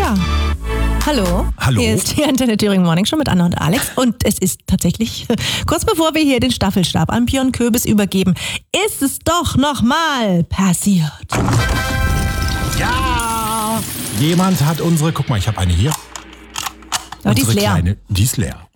Ja. Hallo. Hallo. Hier ist die Antenne Thüringen Morning Show mit Anna und Alex. Und es ist tatsächlich, kurz bevor wir hier den Staffelstab an Björn Köbis übergeben, ist es doch nochmal passiert. Ja! Jemand hat guck mal, ich habe eine hier. Aber die ist leer. Die ist leer.